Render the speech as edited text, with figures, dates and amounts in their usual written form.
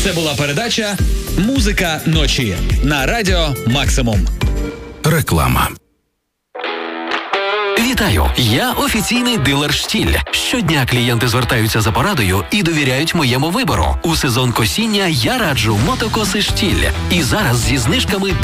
Це була передача «Музика ночі» на Радіо Максимум. Реклама. Вітаю! Я офіційний дилер «Штіль». Щодня клієнти звертаються за порадою і довіряють моєму вибору. У сезон косіння я раджу мотокоси «Штіль». І зараз зі знижками